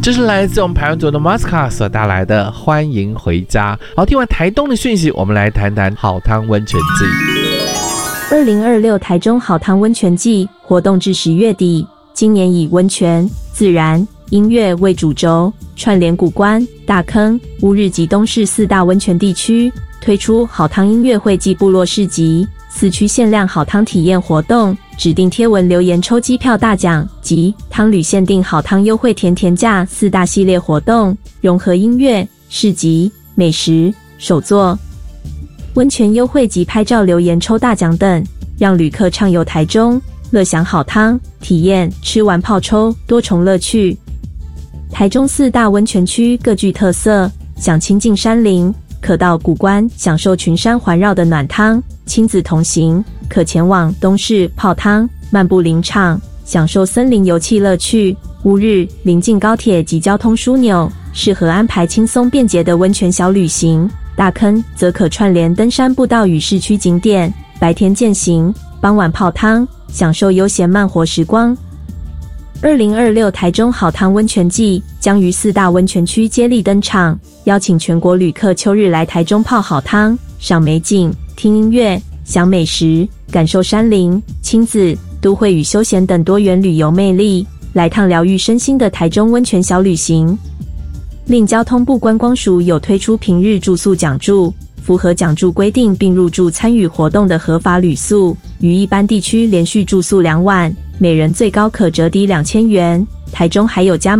这是来自我们排湾族的 Masca 所带来的欢迎回家。好，听完台东的讯息，我们来谈谈好汤温泉季。 2026台中好汤温泉季活动至10月底，今年以温泉、自然、音乐为主轴，串联古关、大坑、乌日及东势4大温泉地区，推出好汤音乐会暨部落市集，4区限量好汤体验活动，指定贴文留言抽机票大奖及汤旅限定好汤优惠甜甜价4大系列活动，融合音乐、市集、美食、手作、温泉优惠及拍照留言抽大奖等，让旅客畅游台中，乐享好汤，体验吃完泡抽多重乐趣。台中4大温泉区各具特色，想亲近山林，可到古关享受群山环绕的暖汤；亲子同行，可前往东势泡汤，漫步林场，享受森林游憩乐趣。乌日临近高铁及交通枢纽，适合安排轻松便捷的温泉小旅行。大坑则可串联登山步道与市区景点，白天健行，傍晚泡汤，享受悠闲慢活时光。2026台中好汤温泉季将于4大温泉区接力登场，邀请全国旅客秋日来台中泡好汤，赏美景，听音乐，享美食，感受山林、亲子、都会与休闲等多元旅游魅力，来趟疗愈身心的台中温泉小旅行。另交通部观光署有推出平日住宿奖助，符合奖助规定并入住参与活动的合法旅宿，于一般地区连续住宿2晚，每人最高可折抵2000元。台中还有加